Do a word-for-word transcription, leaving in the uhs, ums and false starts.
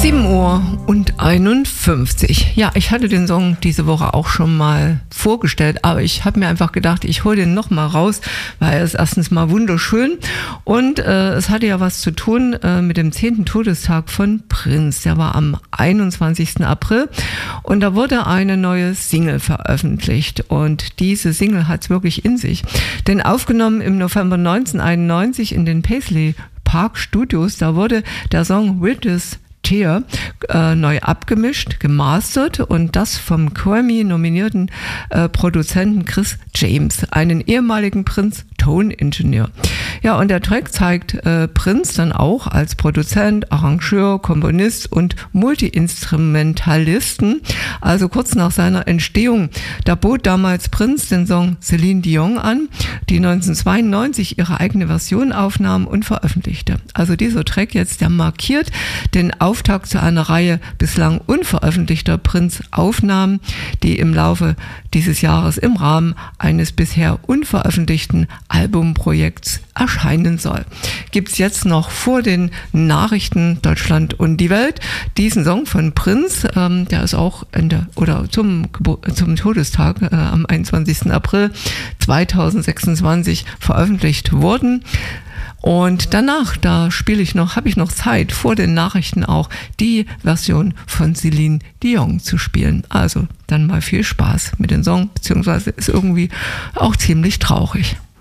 sieben Uhr und einundfünfzig. Ja, ich hatte den Song diese Woche auch schon mal vorgestellt, aber ich habe mir einfach gedacht, ich hole den noch mal raus, weil er ist erstens mal wunderschön und äh, es hatte ja was zu tun äh, mit dem zehnten Todestag von Prince. Der war am einundzwanzigsten April und da wurde eine neue Single veröffentlicht und diese Single hat es wirklich in sich. Denn aufgenommen im November neunzehnhunderteinundneunzig in den Paisley Park Studios, da wurde der Song Wildest Tear äh, neu abgemischt, gemastert und das vom Grammy-nominierten äh, Produzenten Chris James, einen ehemaligen Prince-Toningenieur. Ja, und der Track zeigt äh, Prince dann auch als Produzent, Arrangeur, Komponist und Multi-Instrumentalisten. Also kurz nach seiner Entstehung, da bot damals Prince den Song Celine Dion an, die neunzehnhundertzweiundneunzig ihre eigene Version aufnahm und veröffentlichte. Also dieser Track jetzt, der markiert den Auftakt zu einer Reihe bislang unveröffentlichter Prince-Aufnahmen, die im Laufe dieses Jahres im Rahmen eines bisher unveröffentlichten Albumprojekts erscheinen soll. Gibt's jetzt noch vor den Nachrichten Deutschland und die Welt diesen Song von Prince, ähm, der ist auch Ende oder zum Gebur- zum Todestag äh, am einundzwanzigsten April zweitausendsechsundzwanzig veröffentlicht worden. Und danach, da spiele ich noch, habe ich noch Zeit, vor den Nachrichten auch die Version von Celine Dion zu spielen. Also dann mal viel Spaß mit dem Song, beziehungsweise ist irgendwie auch ziemlich traurig.